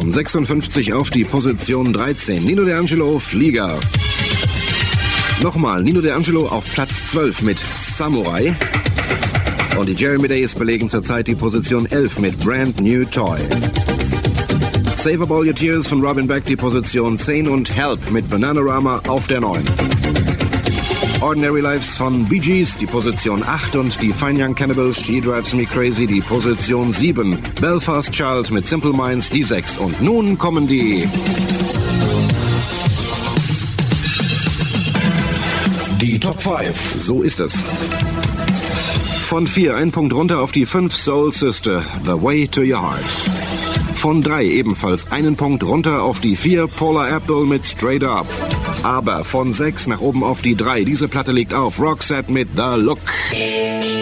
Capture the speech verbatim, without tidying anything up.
Von sechsundfünfzig auf die Position dreizehn. Nino D'Angelo, Flieger. Nochmal Nino D'Angelo auf Platz zwölf mit Samurai. Und die Jeremy Days belegen zurzeit die Position elf mit Brand New Toy. Save Up All Your Tears von Robin Beck die Position zehn und Help mit Bananarama auf der neun. Ordinary Lives von Bee Gees die Position acht und die Fine Young Cannibals She Drives Me Crazy die Position sieben. Belfast Child mit Simple Minds die sechs. Und nun kommen die... Die Top fünf. So ist es. Von vier ein Punkt runter auf die fünf Soul Sister, The Way to Your Heart. Von drei ebenfalls einen Punkt runter auf die vier Paula Abdul mit Straight Up. Aber von sechs nach oben auf die drei. Diese Platte liegt auf Roxette mit The Look.